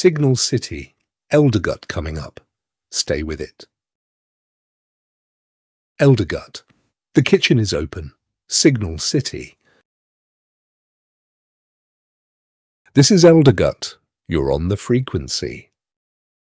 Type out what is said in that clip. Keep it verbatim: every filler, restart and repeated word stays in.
Signal City, Eldergut coming up. Stay with it. Eldergut. The kitchen is open. Signal City. This is Eldergut. You're on the frequency.